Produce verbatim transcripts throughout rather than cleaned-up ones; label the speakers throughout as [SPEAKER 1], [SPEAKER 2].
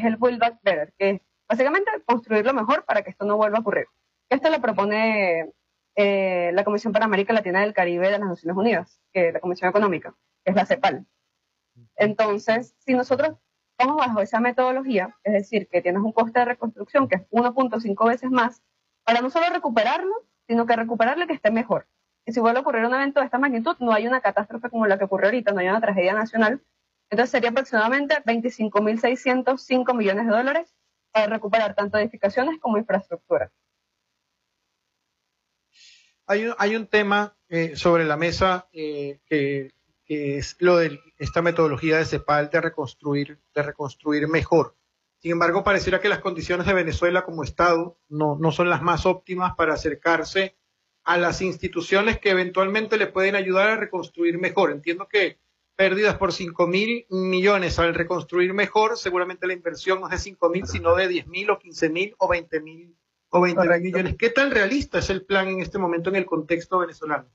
[SPEAKER 1] es el Build Back Better, que es básicamente construirlo mejor para que esto no vuelva a ocurrir. Esto lo propone eh, la Comisión para América Latina y el Caribe de las Naciones Unidas, que es la Comisión Económica, que es la CEPAL. Entonces, si nosotros vamos bajo esa metodología, es decir, que tienes un coste de reconstrucción que es uno punto cinco veces más, para no solo recuperarlo, sino que recuperarle que esté mejor. Y si vuelve a ocurrir un evento de esta magnitud, no hay una catástrofe como la que ocurrió ahorita, no hay una tragedia nacional. Entonces sería aproximadamente veinticinco mil seiscientos cinco millones de dólares para recuperar tanto edificaciones como infraestructura.
[SPEAKER 2] Hay un, hay un tema eh, sobre la mesa eh, que, que es lo de esta metodología de CEPAL de reconstruir, de reconstruir mejor. Sin embargo, pareciera que las condiciones de Venezuela como Estado no, no son las más óptimas para acercarse a las instituciones que eventualmente le pueden ayudar a reconstruir mejor. Entiendo que pérdidas por cinco mil millones al reconstruir mejor, seguramente la inversión no es de cinco mil, sino de diez mil o quince mil o veinte mil o veinte mil millones. ¿Qué tan realista es el plan en este momento en el contexto venezolano?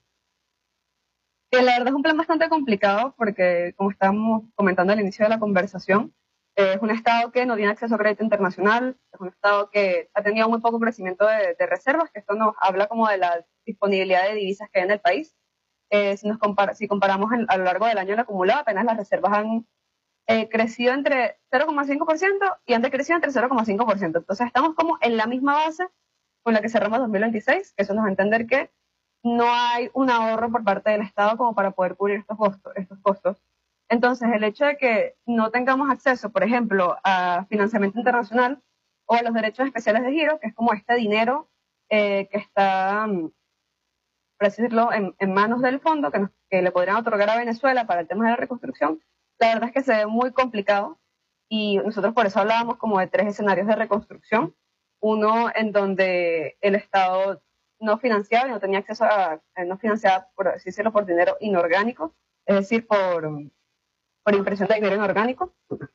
[SPEAKER 1] Que la verdad es un plan bastante complicado porque, como estábamos comentando al inicio de la conversación, eh, es un Estado que no tiene acceso a crédito internacional, es un Estado que ha tenido muy poco crecimiento de, de reservas, que esto nos habla como de la disponibilidad de divisas que hay en el país. Eh, si, nos compara, si comparamos en, a lo largo del año el acumulado, apenas las reservas han eh, crecido entre cero coma cinco por ciento y han decrecido entre cero coma cinco por ciento. Entonces estamos como en la misma base con la que cerramos dos mil veintiséis, que eso nos va a entender que no hay un ahorro por parte del Estado como para poder cubrir estos costos, estos costos. Entonces, el hecho de que no tengamos acceso, por ejemplo, a financiamiento internacional o a los derechos especiales de giro, que es como este dinero eh, que está, por así decirlo, en, en manos del fondo, que, nos, que le podrían otorgar a Venezuela para el tema de la reconstrucción, la verdad es que se ve muy complicado y nosotros por eso hablábamos como de tres escenarios de reconstrucción. Uno en donde el Estado no financiaba y no tenía acceso a, no financiaba, por así decirlo, por dinero inorgánico, es decir, por, por impresión de dinero inorgánico.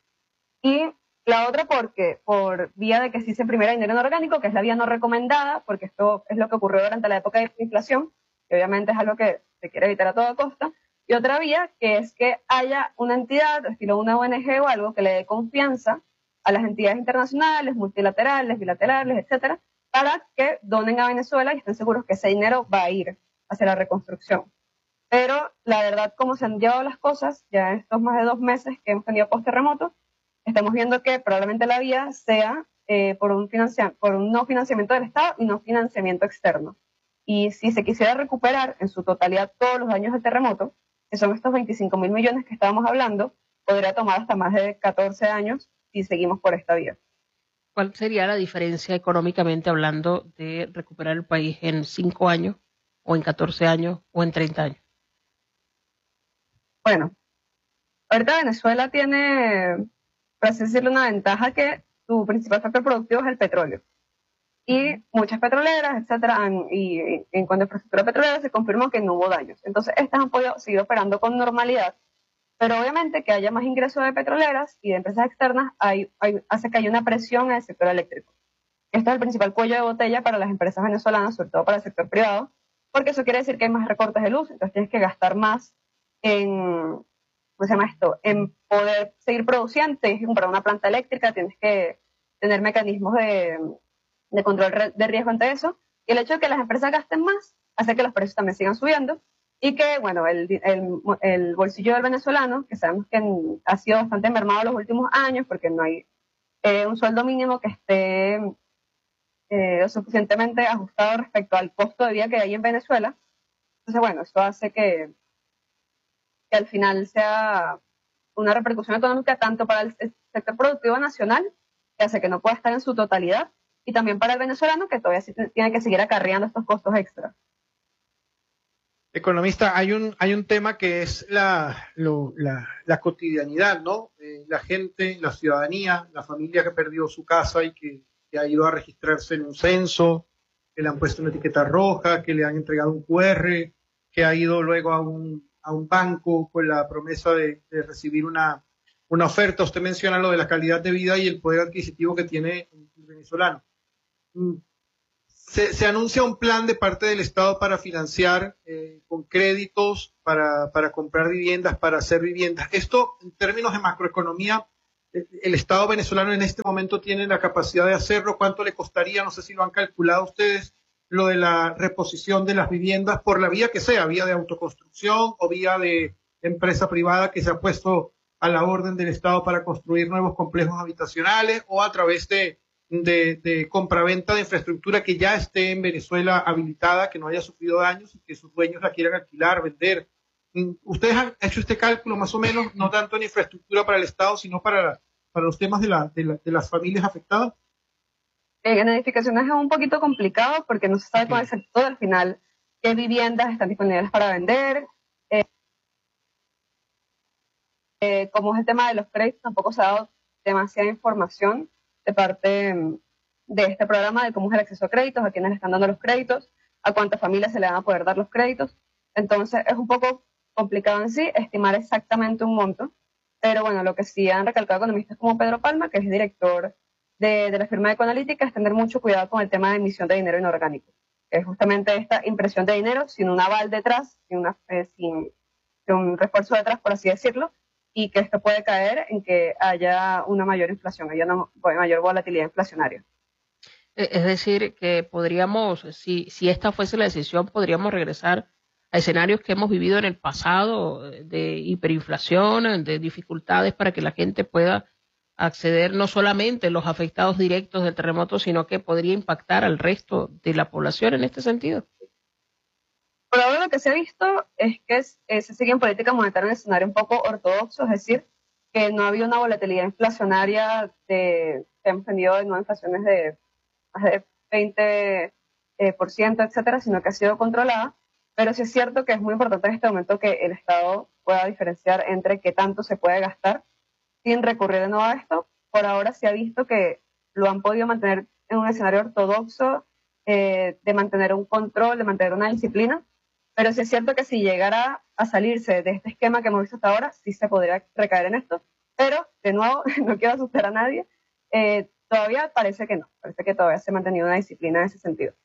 [SPEAKER 1] Y la otra porque, por vía de que sí se imprimiera dinero inorgánico, que es la vía no recomendada, porque esto es lo que ocurrió durante la época de inflación, que obviamente es algo que se quiere evitar a toda costa. Y otra vía, que es que haya una entidad, estilo una O N G o algo, que le dé confianza a las entidades internacionales, multilaterales, bilaterales, etcétera, para que donen a Venezuela y estén seguros que ese dinero va a ir hacia la reconstrucción. Pero la verdad, como se han llevado las cosas, ya en estos más de dos meses que hemos tenido post-terremoto, estamos viendo que probablemente la vía sea eh, por, un por un no financiamiento del Estado y no financiamiento externo. Y si se quisiera recuperar en su totalidad todos los daños del terremoto, que son estos veinticinco mil millones que estábamos hablando, podría tomar hasta más de catorce años si seguimos por esta vía.
[SPEAKER 3] ¿Cuál sería la diferencia económicamente hablando de recuperar el país en cinco años, o en catorce años, o en treinta años?
[SPEAKER 1] Bueno, ahorita Venezuela tiene, por así decirlo, una ventaja que su principal factor productivo es el petróleo. Y muchas petroleras, etcétera, han, y, y en cuanto a infraestructura petrolera se confirmó que no hubo daños. Entonces, estas han podido seguir operando con normalidad, pero obviamente que haya más ingresos de petroleras y de empresas externas hay, hay, hace que haya una presión en el sector eléctrico. Esto es el principal cuello de botella para las empresas venezolanas, sobre todo para el sector privado, porque eso quiere decir que hay más recortes de luz, entonces tienes que gastar más en, ¿cómo se llama esto?, en poder seguir produciendo, tienes que comprar una planta eléctrica, tienes que tener mecanismos de, de control de riesgo ante eso, y el hecho de que las empresas gasten más hace que los precios también sigan subiendo, y que, bueno, el, el, el bolsillo del venezolano, que sabemos que ha sido bastante mermado los últimos años, porque no hay eh, un sueldo mínimo que esté eh, lo suficientemente ajustado respecto al costo de vida que hay en Venezuela. Entonces, bueno, esto hace que, que al final sea una repercusión económica tanto para el sector productivo nacional, que hace que no pueda estar en su totalidad, y también para el venezolano, que todavía sí tiene que seguir acarreando estos costos extra.
[SPEAKER 2] Economista, hay un, hay un tema que es la, lo, la, la cotidianidad, ¿no? Eh, la gente, la ciudadanía, la familia que perdió su casa y que, que ha ido a registrarse en un censo, que le han puesto una etiqueta roja, que le han entregado un cu erre, que ha ido luego a un, a un banco con la promesa de, de recibir una, una oferta. Usted menciona lo de la calidad de vida y el poder adquisitivo que tiene el venezolano. Se, se anuncia un plan de parte del Estado para financiar eh, con créditos, para, para comprar viviendas, para hacer viviendas. Esto, en términos de macroeconomía, el Estado venezolano en este momento tiene la capacidad de hacerlo, cuánto le costaría, no sé si lo han calculado ustedes, lo de la reposición de las viviendas por la vía que sea, vía de autoconstrucción o vía de empresa privada que se ha puesto a la orden del Estado para construir nuevos complejos habitacionales o a través de, de, de compraventa de infraestructura que ya esté en Venezuela habilitada, que no haya sufrido daños y que sus dueños la quieran alquilar, vender. ¿Ustedes han hecho este cálculo más o menos, no tanto en infraestructura para el Estado, sino para, para los temas de, la, de, la, de las familias afectadas?
[SPEAKER 1] En edificaciones es un poquito complicado porque no se sabe con exactitud al final qué viviendas están disponibles para vender. Eh, eh, como es el tema de los créditos, tampoco se ha dado demasiada información de parte mm, de este programa de cómo es el acceso a créditos, a quiénes le están dando los créditos, a cuántas familias se le van a poder dar los créditos. Entonces es un poco complicado en sí estimar exactamente un monto, pero bueno, lo que sí han recalcado economistas como Pedro Palma, que es director de, de la firma de Ecoanalítica, es tener mucho cuidado con el tema de emisión de dinero inorgánico, que es justamente esta impresión de dinero sin un aval detrás, sin, una, eh, sin, sin un refuerzo detrás, por así decirlo, y que esto puede caer en que haya una mayor inflación, haya una mayor volatilidad inflacionaria.
[SPEAKER 3] Es decir, que podríamos, si, si esta fuese la decisión, podríamos regresar a escenarios que hemos vivido en el pasado de hiperinflación, de dificultades para que la gente pueda acceder, no solamente los afectados directos del terremoto, sino que podría impactar al resto de la población en este sentido.
[SPEAKER 1] Por ahora lo que se ha visto es que es, eh, se sigue en política monetaria en un escenario un poco ortodoxo, es decir, que no había una volatilidad inflacionaria de, que hemos tenido de nuevas inflaciones de más de veinte por ciento, etcétera, sino que ha sido controlada. Pero sí es cierto que es muy importante en este momento que el Estado pueda diferenciar entre qué tanto se puede gastar sin recurrir de nuevo a esto. Por ahora se ha visto que lo han podido mantener en un escenario ortodoxo, eh, de mantener un control, de mantener una disciplina, pero sí es cierto que si llegara a salirse de este esquema que hemos visto hasta ahora, sí se podría recaer en esto. Pero, de nuevo, no quiero asustar a nadie, eh, todavía parece que no, parece que todavía se ha mantenido una disciplina en ese sentido.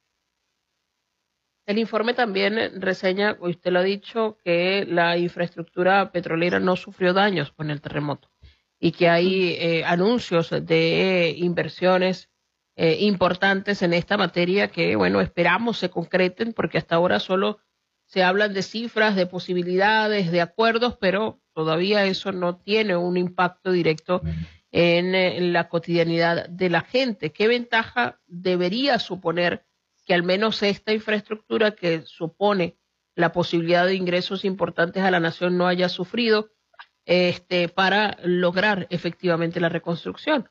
[SPEAKER 3] El informe también reseña, usted lo ha dicho, que la infraestructura petrolera no sufrió daños con el terremoto y que hay eh, anuncios de inversiones eh, importantes en esta materia que, bueno, esperamos se concreten porque hasta ahora solo se hablan de cifras, de posibilidades, de acuerdos, pero todavía eso no tiene un impacto directo en, en la cotidianidad de la gente. ¿Qué ventaja debería suponer que al menos esta infraestructura que supone la posibilidad de ingresos importantes a la nación no haya sufrido este, para lograr efectivamente la reconstrucción?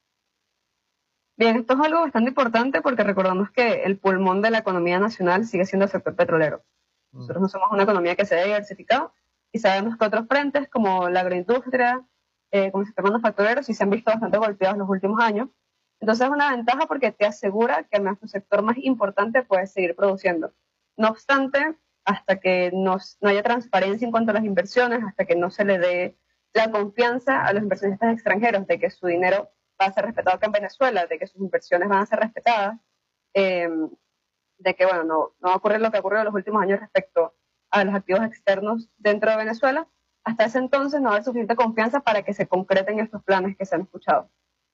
[SPEAKER 1] Bien, esto es algo bastante importante porque recordamos que el pulmón de la economía nacional sigue siendo el sector petrolero. Nosotros no somos una economía que se haya diversificado y sabemos que otros frentes como la agroindustria, eh, como el sector manufacturero, sí se han visto bastante golpeados en los últimos años. Entonces es una ventaja porque te asegura que nuestro sector más importante puede seguir produciendo. No obstante, hasta que no, no haya transparencia en cuanto a las inversiones, hasta que no se le dé la confianza a los inversionistas extranjeros de que su dinero va a ser respetado acá en Venezuela, de que sus inversiones van a ser respetadas, eh, de que bueno, no, no va a ocurrir lo que ha ocurrido en los últimos años respecto a los activos externos dentro de Venezuela, hasta ese entonces no va a haber suficiente confianza para que se concreten estos planes que se han escuchado.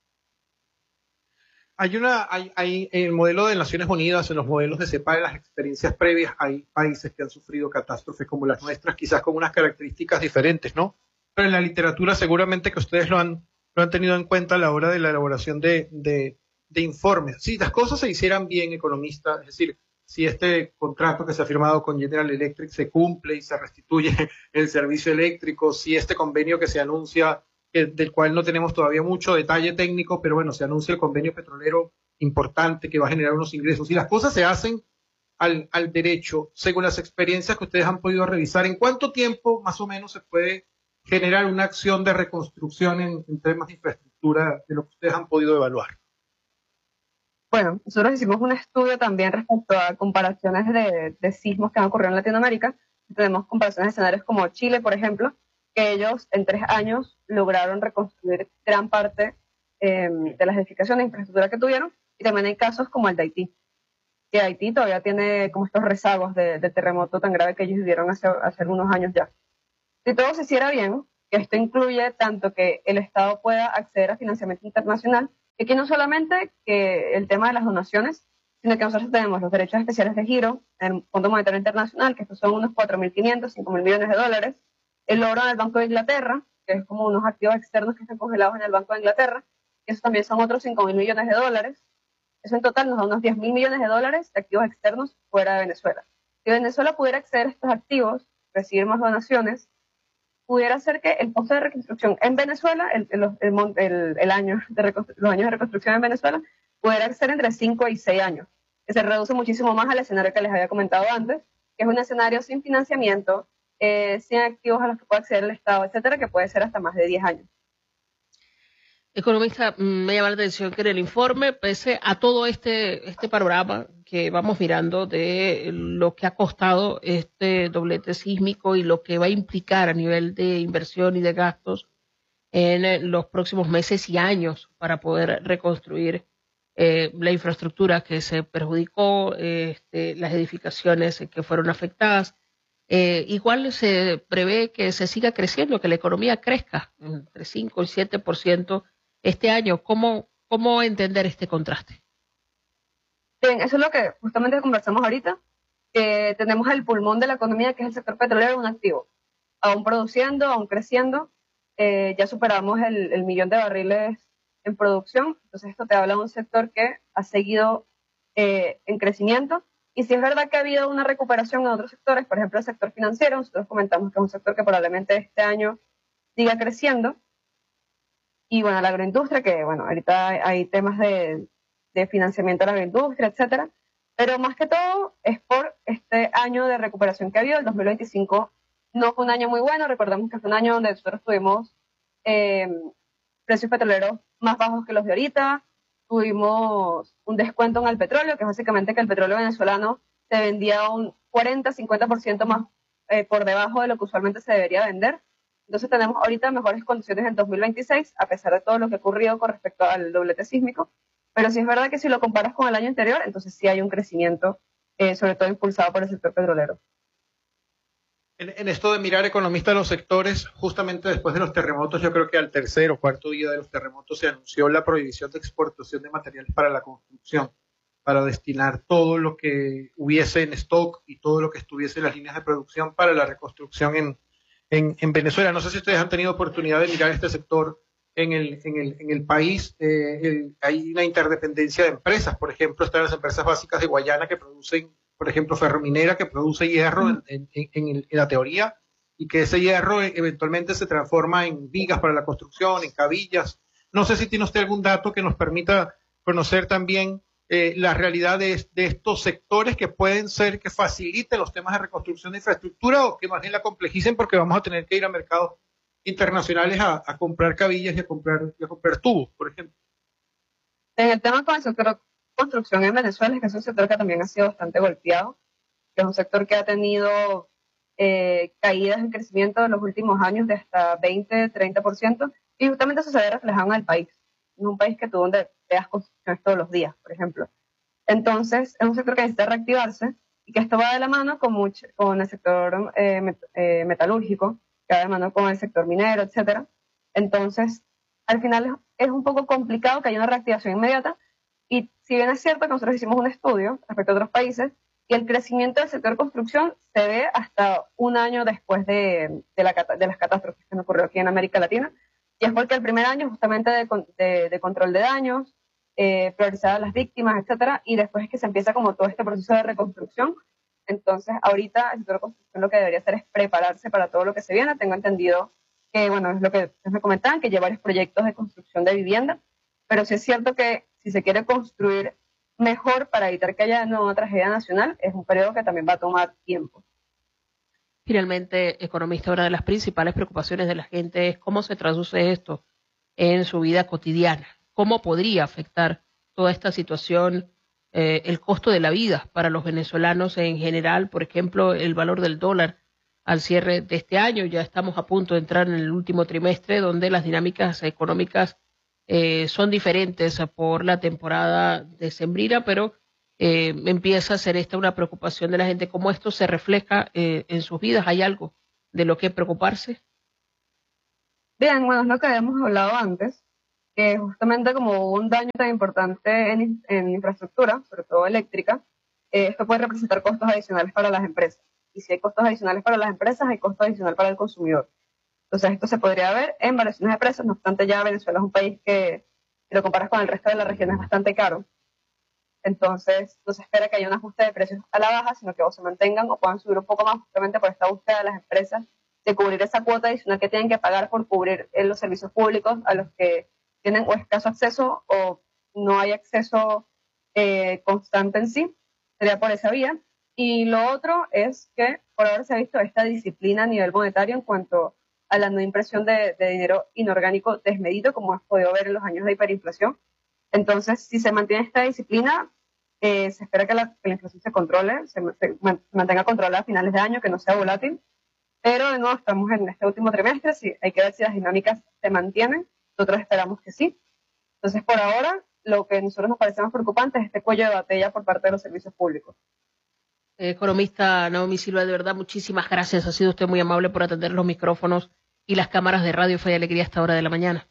[SPEAKER 2] Hay una, hay, hay en el modelo de Naciones Unidas, en los modelos de CEPAL, en las experiencias previas, hay países que han sufrido catástrofes como las nuestras, quizás con unas características diferentes, ¿no? Pero en la literatura seguramente que ustedes lo han, lo han tenido en cuenta a la hora de la elaboración de, de, de informes. Si las cosas se hicieran bien, economista, es decir, si este contrato que se ha firmado con General Electric se cumple y se restituye el servicio eléctrico, si este convenio que se anuncia, que, del cual no tenemos todavía mucho detalle técnico, pero bueno, se anuncia el convenio petrolero importante que va a generar unos ingresos. Si las cosas se hacen al, al derecho, según las experiencias que ustedes han podido revisar, ¿en cuánto tiempo más o menos se puede generar una acción de reconstrucción en, en temas de infraestructura de lo que ustedes han podido evaluar?
[SPEAKER 1] Bueno, nosotros hicimos un estudio también respecto a comparaciones de, de sismos que han ocurrido en Latinoamérica. Tenemos comparaciones de escenarios como Chile, por ejemplo, que ellos en tres años lograron reconstruir gran parte eh, de las edificaciones e infraestructura que tuvieron. Y también hay casos como el de Haití, que Haití todavía tiene como estos rezagos de, de terremoto tan grave que ellos vivieron hace, hace algunos años ya. Si todo se hiciera bien, que esto incluye tanto que el Estado pueda acceder a financiamiento internacional, y aquí no solamente que el tema de las donaciones, sino que nosotros tenemos los derechos especiales de giro en el Fondo Monetario Internacional, que estos son unos cuatro mil quinientos, cinco mil millones de dólares, el oro del Banco de Inglaterra, que es como unos activos externos que están congelados en el Banco de Inglaterra, y eso también son otros cinco mil millones de dólares. Eso en total nos da unos diez mil millones de dólares de activos externos fuera de Venezuela. Si Venezuela pudiera acceder a estos activos, recibir más donaciones, pudiera ser que el costo de reconstrucción en Venezuela, el, el, el, el, el año de los años de reconstrucción en Venezuela, pudiera ser entre cinco y seis años, que se reduce muchísimo más al escenario que les había comentado antes, que es un escenario sin financiamiento, eh, sin activos a los que puede acceder el Estado, etcétera, que puede ser hasta más de diez años.
[SPEAKER 3] Economista, me llama la atención que en el informe, pese a todo este, este panorama que vamos mirando de lo que ha costado este doblete sísmico y lo que va a implicar a nivel de inversión y de gastos en los próximos meses y años para poder reconstruir eh, la infraestructura que se perjudicó, eh, este, las edificaciones que fueron afectadas. Eh, igual se prevé que se siga creciendo, que la economía crezca entre cinco y siete por ciento este año. ¿Cómo, cómo entender este contraste?
[SPEAKER 1] Bien, eso es lo que justamente conversamos ahorita, que tenemos el pulmón de la economía, que es el sector petrolero, un activo, aún produciendo, aún creciendo, eh, ya superamos el, el millón de barriles en producción, entonces esto te habla de un sector que ha seguido eh, en crecimiento, y si es verdad que ha habido una recuperación en otros sectores, por ejemplo el sector financiero, nosotros comentamos que es un sector que probablemente este año siga creciendo, y bueno, la agroindustria, que bueno, ahorita hay, hay temas de, de financiamiento a la agroindustria, etcétera, pero más que todo es por este año de recuperación que ha habido. El dos mil veinticinco no fue un año muy bueno, recordemos que fue un año donde nosotros tuvimos eh, precios petroleros más bajos que los de ahorita, tuvimos un descuento en el petróleo, que es básicamente que el petróleo venezolano se vendía un cuarenta, cincuenta por ciento más eh, por debajo de lo que usualmente se debería vender. Entonces tenemos ahorita mejores condiciones en dos mil veintiséis, a pesar de todo lo que ha ocurrido con respecto al doblete sísmico. Pero sí es verdad que si lo comparas con el año anterior, entonces sí hay un crecimiento, eh, sobre todo impulsado por el sector petrolero.
[SPEAKER 2] En, en esto de mirar, economista, los sectores, justamente después de los terremotos, yo creo que al tercer o cuarto día de los terremotos se anunció la prohibición de exportación de materiales para la construcción, para destinar todo lo que hubiese en stock y todo lo que estuviese en las líneas de producción para la reconstrucción en En, en Venezuela. No sé si ustedes han tenido oportunidad de mirar este sector en el, en el, en el país. Eh, el, hay una interdependencia de empresas. Por ejemplo, están las empresas básicas de Guayana que producen, por ejemplo, Ferrominera, que produce hierro en, en, en, el, en la teoría, y que ese hierro eventualmente se transforma en vigas para la construcción, en cabillas. No sé si tiene usted algún dato que nos permita conocer también Eh, la realidad de, de estos sectores que pueden ser que faciliten los temas de reconstrucción de infraestructura o que más bien la complejicen, porque vamos a tener que ir a mercados internacionales a, a comprar cabillas y a comprar, y a comprar tubos, por ejemplo.
[SPEAKER 1] En el tema con el sector de construcción en Venezuela, es que es un sector que también ha sido bastante golpeado, que es un sector que ha tenido eh, caídas en crecimiento en los últimos años de hasta veinte, treinta por ciento, y justamente eso se ve reflejado en el país. En un país que tú donde veas construcciones todos los días, por ejemplo. Entonces, es un sector que necesita reactivarse y que esto va de la mano con, mucho, con el sector eh, met, eh, metalúrgico, que va de la mano con el sector minero, etcétera. Entonces, al final es un poco complicado que haya una reactivación inmediata, y si bien es cierto que nosotros hicimos un estudio respecto a otros países, y el crecimiento del sector construcción se ve hasta un año después de, de, la, de las catástrofes que nos ocurrió aquí en América Latina, y es porque el primer año justamente de, de, de control de daños, eh, priorizar a las víctimas, etcétera, y después es que se empieza como todo este proceso de reconstrucción. Entonces, ahorita el sector de construcción lo que debería hacer es prepararse para todo lo que se viene. Tengo entendido que, bueno, es lo que ustedes me comentaban, que lleva varios proyectos de construcción de vivienda, pero sí es cierto que si se quiere construir mejor para evitar que haya una tragedia nacional, es un periodo que también va a tomar tiempo.
[SPEAKER 3] Finalmente, economista, una de las principales preocupaciones de la gente es cómo se traduce esto en su vida cotidiana. ¿Cómo podría afectar toda esta situación eh, el costo de la vida para los venezolanos en general? Por ejemplo, el valor del dólar al cierre de este año. Ya estamos a punto de entrar en el último trimestre, donde las dinámicas económicas eh, son diferentes por la temporada decembrina, pero Eh, empieza a ser esta una preocupación de la gente. ¿Cómo esto se refleja eh, en sus vidas? ¿Hay algo de lo que preocuparse?
[SPEAKER 1] Bien, bueno, es lo que habíamos hablado antes, que justamente como hubo un daño tan importante en, en infraestructura, sobre todo eléctrica, eh, esto puede representar costos adicionales para las empresas. Y si hay costos adicionales para las empresas, hay costo adicional para el consumidor. Entonces esto se podría ver en variaciones de precios, no obstante ya Venezuela es un país que, si lo comparas con el resto de la región, es bastante caro. Entonces no se espera que haya un ajuste de precios a la baja, sino que o se mantengan o puedan subir un poco más justamente por esta búsqueda de las empresas de cubrir esa cuota adicional que tienen que pagar por cubrir eh, los servicios públicos a los que tienen o escaso acceso o no hay acceso eh, constante en sí. Sería por esa vía. Y lo otro es que por ahora se ha visto esta disciplina a nivel monetario en cuanto a la no impresión de, de dinero inorgánico desmedido, como has podido ver en los años de hiperinflación. Entonces, si se mantiene esta disciplina, eh, se espera que la, que la inflación se controle, se, se mantenga controlada a finales de año, que no sea volátil. Pero de nuevo, estamos en este último trimestre, sí, hay que ver si las dinámicas se mantienen. Nosotros esperamos que sí. Entonces, por ahora, lo que a nosotros nos parece más preocupante es este cuello de botella por parte de los servicios públicos.
[SPEAKER 3] Economista Naomi Silva, de verdad, muchísimas gracias. Ha sido usted muy amable por atender los micrófonos y las cámaras de Radio Fe y Alegría a esta hora de la mañana.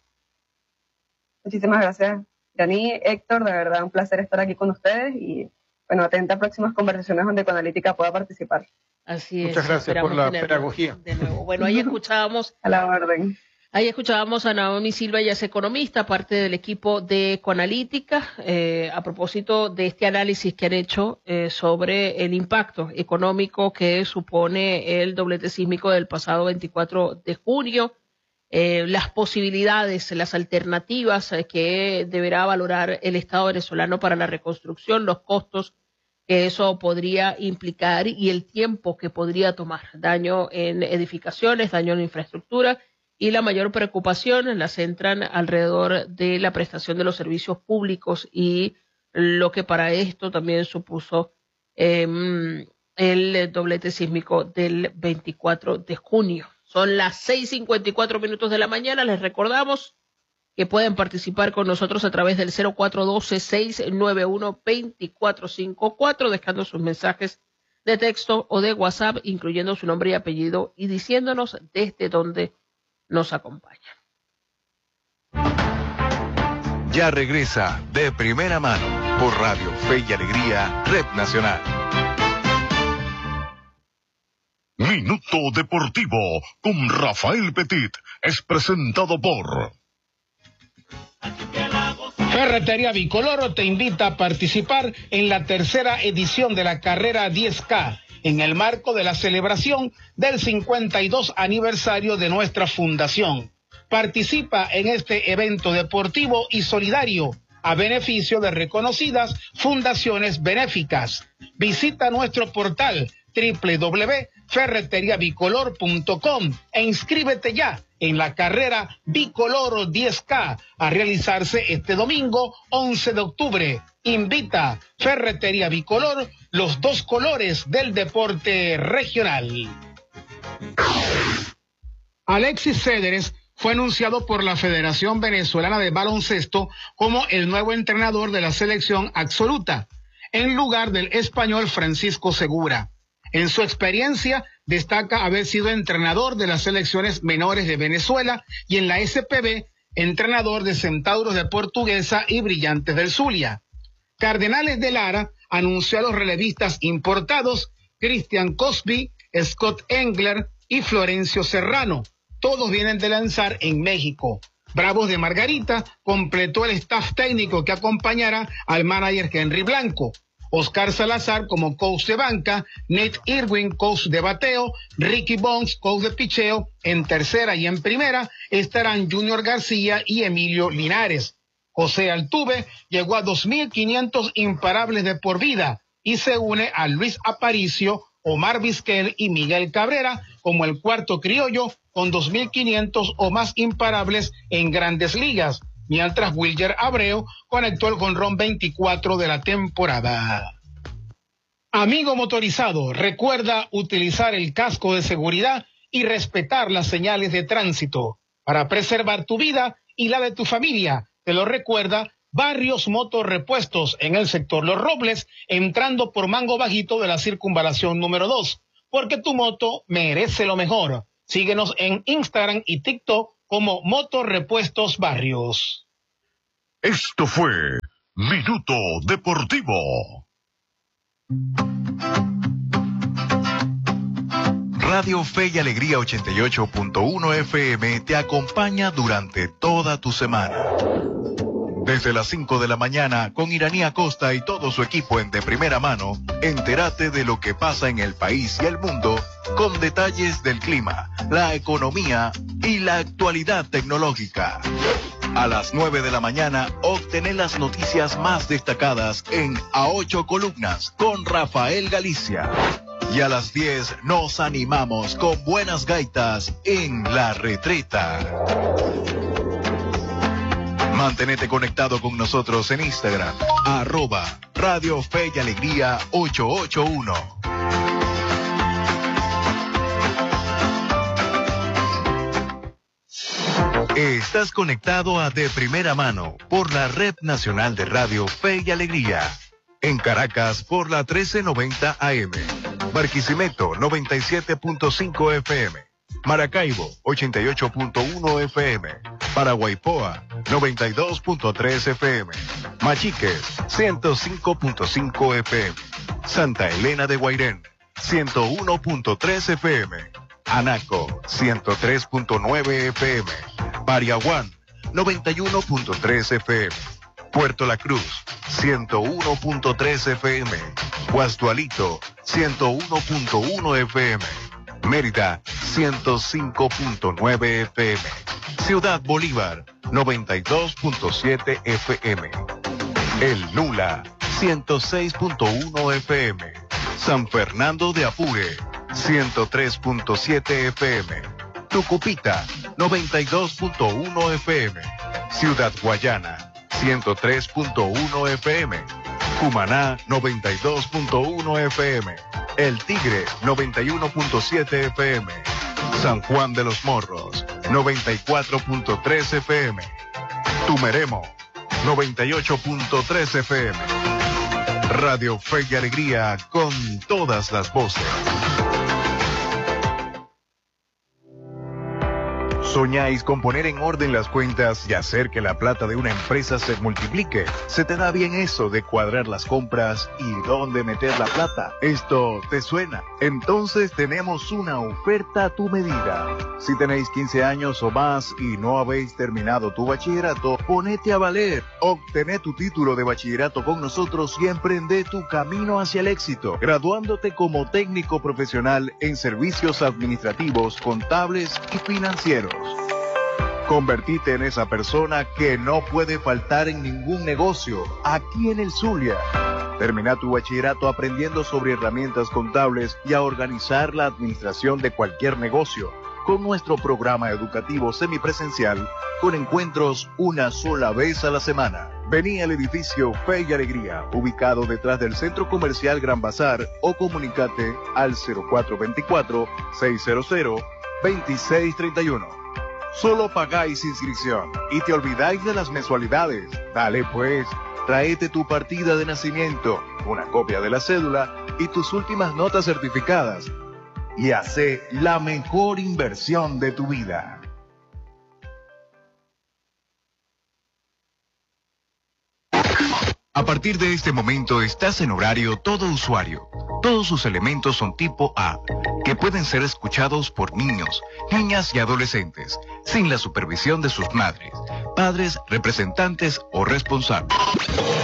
[SPEAKER 1] Muchísimas gracias, Yani, Héctor, de verdad, un placer estar aquí con ustedes y, bueno, atenta a próximas conversaciones donde Ecoanalítica pueda participar.
[SPEAKER 3] Así es.
[SPEAKER 2] Muchas gracias por la pedagogía.
[SPEAKER 3] De nuevo. Bueno, ahí escuchábamos...
[SPEAKER 1] a la orden.
[SPEAKER 3] Ahí escuchábamos a Naomi Silva, ella es economista, parte del equipo de Ecoanalítica, eh, a propósito de este análisis que han hecho eh, sobre el impacto económico que supone el doblete sísmico del pasado veinticuatro de junio, eh, las posibilidades, las alternativas eh, que deberá valorar el Estado venezolano para la reconstrucción, los costos que eso podría implicar y el tiempo que podría tomar, daño en edificaciones, daño en infraestructura. Y la mayor preocupación la centran alrededor de la prestación de los servicios públicos y lo que para esto también supuso eh, el doblete sísmico del veinticuatro de junio. Son las seis cincuenta y cuatro minutos de la mañana. Les recordamos que pueden participar con nosotros a través del cero cuatro uno dos, seis nueve uno, dos cuatro cinco cuatro, dejando sus mensajes de texto o de WhatsApp, incluyendo su nombre y apellido y diciéndonos desde dónde nos acompaña.
[SPEAKER 4] Ya regresa De Primera Mano por Radio Fe y Alegría, Red Nacional.
[SPEAKER 5] Minuto Deportivo con Rafael Petit es presentado por
[SPEAKER 6] Ferretería Bicoloro te invita a participar en la tercera edición de la carrera diez K en el marco de la celebración del cincuenta y dos aniversario de nuestra fundación. Participa en este evento deportivo y solidario a beneficio de reconocidas fundaciones benéficas. Visita nuestro portal doble u doble u doble u punto ferretería bicolor punto com e inscríbete ya en la carrera Bicoloro diez K a realizarse este domingo once de octubre. Invita Ferretería Bicolor, los dos colores del deporte regional. Alexis Cedres fue anunciado por la Federación Venezolana de Baloncesto como el nuevo entrenador de la selección absoluta, en lugar del español Francisco Segura. En su experiencia, destaca haber sido entrenador de las selecciones menores de Venezuela y en la S P B, entrenador de Centauros de Portuguesa y Brillantes del Zulia. Cardenales de Lara anunció a los relevistas importados Christian Cosby, Scott Engler y Florencio Serrano. Todos vienen de lanzar en México. Bravos de Margarita completó el staff técnico que acompañará al manager Henry Blanco. Oscar Salazar como coach de banca, Nate Irwin, coach de bateo, Ricky Bones, coach de picheo. En tercera y en primera estarán Junior García y Emilio Linares. José Altuve llegó a dos mil quinientos imparables de por vida y se une a Luis Aparicio, Omar Vizquel y Miguel Cabrera como el cuarto criollo con dos mil quinientos o más imparables en Grandes Ligas, mientras Wilger Abreu conectó el jonrón veinticuatro de la temporada. Amigo motorizado, recuerda utilizar el casco de seguridad y respetar las señales de tránsito para preservar tu vida y la de tu familia. Te lo recuerda Barrios Motor Repuestos en el sector Los Robles, entrando por Mango Bajito de la circunvalación número dos, porque tu moto merece lo mejor. Síguenos en Instagram y TikTok como Motorrepuestos Barrios.
[SPEAKER 5] Esto fue Minuto Deportivo.
[SPEAKER 4] Radio Fe y Alegría ochenta y ocho punto uno F M te acompaña durante toda tu semana. Desde las cinco de la mañana, con Iraní Acosta y todo su equipo en De Primera Mano, entérate de lo que pasa en el país y el mundo, con detalles del clima, la economía y la actualidad tecnológica. A las nueve de la mañana, obtener las noticias más destacadas en A Ocho Columnas con Rafael Galicia. Y a las diez nos animamos con buenas gaitas en La Retreta. Mantenete conectado con nosotros en Instagram, arroba Radio Fe y Alegría ochocientos ochenta y uno. Estás conectado a De Primera Mano por la Red Nacional de Radio Fe y Alegría. En Caracas por la trece noventa A M. Barquisimeto noventa y siete punto cinco F M. Maracaibo ochenta y ocho punto uno F M. Paraguaypoa noventa y dos punto tres F M. Machiques ciento cinco punto cinco F M. Santa Elena de Guairén ciento uno punto tres F M. Anaco ciento tres punto nueve F M. Pariaguán noventa y uno punto tres F M. Puerto La Cruz ciento uno punto tres F M. Guasdualito ciento uno punto uno F M. Mérida ciento cinco punto nueve F M. Ciudad Bolívar noventa y dos punto siete F M. El Nula ciento seis punto uno F M. San Fernando de Apure ciento tres punto siete F M. Tucupita noventa y dos punto uno F M. Ciudad Guayana ciento tres punto uno F M. Cumaná noventa y dos punto uno F M. El Tigre noventa y uno punto siete F M. San Juan de los Morros noventa y cuatro punto tres F M. Tumeremo noventa y ocho punto tres F M. Radio Fe y Alegría con todas las voces. ¿Soñáis con poner en orden las cuentas y hacer que la plata de una empresa se multiplique? ¿Se te da bien eso de cuadrar las compras y dónde meter la plata? ¿Esto te suena? Entonces tenemos una oferta a tu medida. Si tenéis quince años o más y no habéis terminado tu bachillerato, ponete a valer. Obtené tu título de bachillerato con nosotros y emprende tu camino hacia el éxito, graduándote como técnico profesional en servicios administrativos, contables y financieros. Convertite en esa persona que no puede faltar en ningún negocio, aquí en el Zulia. Termina tu bachillerato aprendiendo sobre herramientas contables y a organizar la administración de cualquier negocio, con nuestro programa educativo semipresencial, con encuentros una sola vez a la semana. Vení al edificio Fe y Alegría, ubicado detrás del Centro Comercial Gran Bazar, o comunicate al cero cuatro dos cuatro, seis cero cero, dos seis tres uno. Solo pagáis inscripción y te olvidáis de las mensualidades. Dale pues, tráete tu partida de nacimiento, una copia de la cédula y tus últimas notas certificadas. Y hace la mejor inversión de tu vida. A partir de este momento estás en horario todo usuario. Todos sus elementos son tipo A, que pueden ser escuchados por niños, niñas y adolescentes, sin la supervisión de sus madres, padres, representantes o responsables.